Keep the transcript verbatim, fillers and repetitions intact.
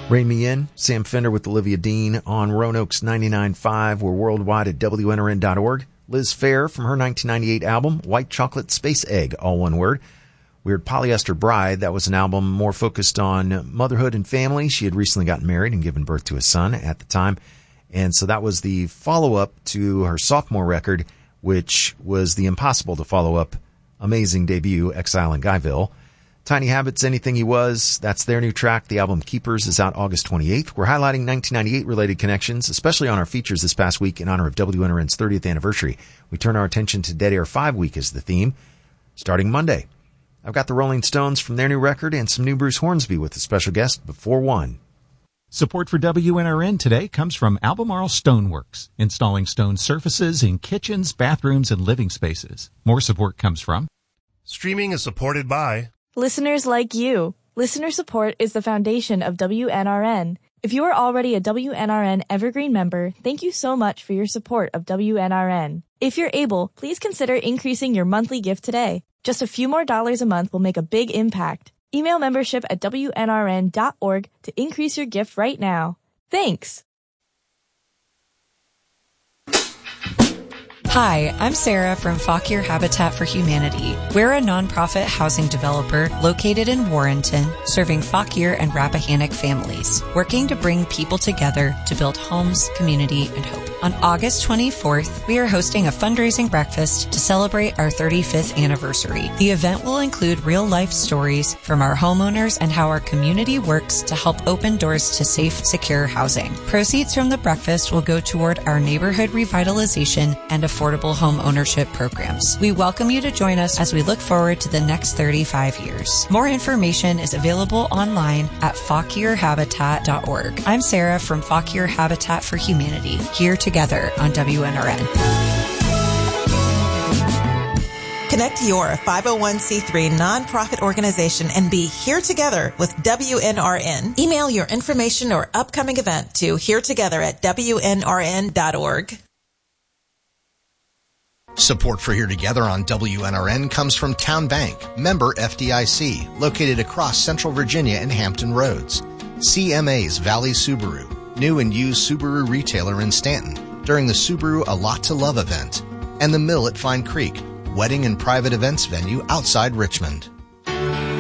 Rein Me In, Sam Fender with Olivia Dean on Roanoke's ninety-nine point five. We're worldwide at W N R N dot org. Liz Phair from her nineteen ninety-eight album, White Chocolate Space Egg, all one word. We heard Polyester Bride. That was an album more focused on motherhood and family. She had recently gotten married and given birth to a son at the time. And so that was the follow-up to her sophomore record, which was the impossible to follow up amazing debut, Exile in Guyville. Tiny Habits, Anything He Was, that's their new track. The album Keepers is out August twenty-eighth. We're highlighting nineteen ninety-eight related connections, especially on our features this past week in honor of W N R N's thirtieth anniversary. We turn our attention to Dead Air five Week as the theme, starting Monday. I've got the Rolling Stones from their new record and some new Bruce Hornsby with a special guest before one. Support for W N R N today comes from Albemarle Stoneworks, installing stone surfaces in kitchens, bathrooms, and living spaces. More support comes from Streaming is supported by listeners like you. Listener support is the foundation of W N R N. If you are already a W N R N Evergreen member, thank you so much for your support of W N R N. If you're able, please consider increasing your monthly gift today. Just a few more dollars a month will make a big impact. Email membership at W N R N dot org to increase your gift right now. Thanks. Hi, I'm Sarah from Fauquier Habitat for Humanity. We're a nonprofit housing developer located in Warrenton, serving Fauquier and Rappahannock families, working to bring people together to build homes, community, and hope. On August twenty-fourth, we are hosting a fundraising breakfast to celebrate our thirty-fifth anniversary. The event will include real-life stories from our homeowners and how our community works to help open doors to safe, secure housing. Proceeds from the breakfast will go toward our neighborhood revitalization and affordable home ownership programs. We welcome you to join us as we look forward to the next thirty-five years. More information is available online at fauquier habitat dot org. I'm Sarah from Fauquier Habitat for Humanity, here together on W N R N. Connect your five oh one c three nonprofit organization and be here together with W N R N. Email your information or upcoming event to here together at W N R N dot org. Support for Here Together on W N R N comes from Town Bank, member F D I C, located across Central Virginia and Hampton Roads. C M A's Valley Subaru, new and used Subaru retailer in Stanton during the Subaru A Lot to Love event. And the Mill at Fine Creek, wedding and private events venue outside Richmond.